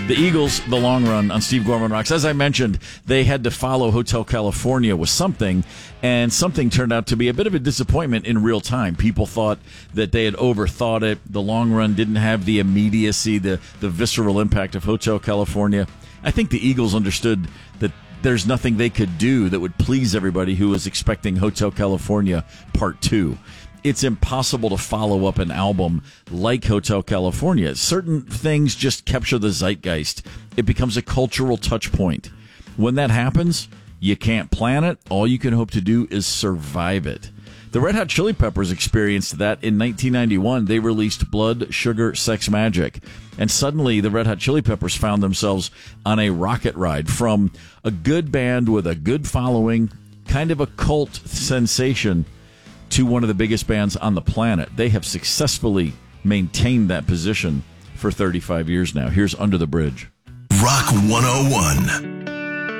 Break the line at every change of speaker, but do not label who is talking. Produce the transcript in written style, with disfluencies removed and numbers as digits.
The Eagles, The Long Run on Steve Gorman Rocks. As I mentioned, they had to follow Hotel California with something, and something turned out to be a bit of a disappointment in real time. People thought that they had overthought it. The Long Run didn't have the immediacy, the visceral impact of Hotel California. I think the Eagles understood that there's nothing they could do that would please everybody who was expecting Hotel California Part 2. It's impossible to follow up an album like Hotel California. Certain things just capture the zeitgeist. It becomes a cultural touch point. When that happens, you can't plan it. All you can hope to do is survive it. The Red Hot Chili Peppers experienced that in 1991. They released Blood, Sugar, Sex Magic. And suddenly the Red Hot Chili Peppers found themselves on a rocket ride from a good band with a good following, kind of a cult sensation, to one of the biggest bands on the planet. They have successfully maintained that position for 35 years now. Here's Under the Bridge.
Rock 101.